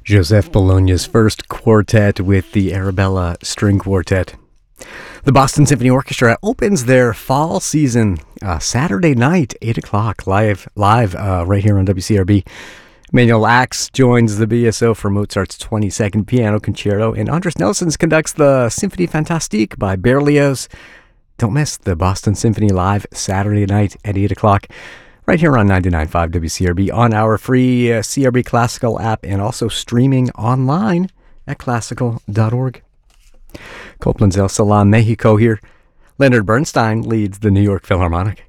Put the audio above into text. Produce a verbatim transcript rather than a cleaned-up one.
Joseph Bologna's first quartet with the Arabella String Quartet. The Boston Symphony Orchestra opens their fall season uh, Saturday night, eight o'clock, live live uh, right here on W C R B. Manuel Axe joins the B S O for Mozart's twenty-second Piano Concerto, and Andres Nelsons conducts the Symphonie Fantastique by Berlioz. Don't miss the Boston Symphony live Saturday night at eight o'clock, right here on ninety-nine point five W C R B, on our free uh, C R B Classical app, and also streaming online at classical dot org. Copland's El Salon, Mexico here. Leonard Bernstein leads the New York Philharmonic.